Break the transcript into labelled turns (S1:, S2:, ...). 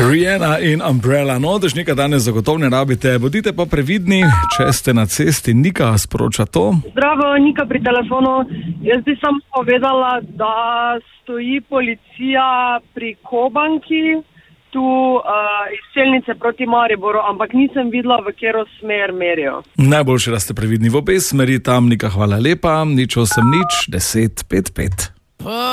S1: Rihanna in Umbrella. No, dežnika danes zagotovo ne rabite, bodite pa previdni, če ste na cesti. Nika sporoča to.
S2: Zdravo, Nika pri telefonu. Jaz bi samo povedala, da stoji policija pri Kobanki, tu iz Selnice proti Mariboru, ampak nisem videla, v katero smer merijo.
S1: Najboljše, da ste previdni v obe smeri tam. Nika, hvala lepa. 08 10 5 5.